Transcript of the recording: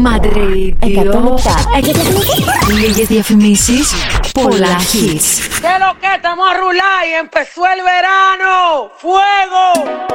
Μαντρέιντιο 107. Λίγες διαφημίσεις, πολλά hits. ¿Qué lo que estamos a rular y empezó el verano? ¡Fuego!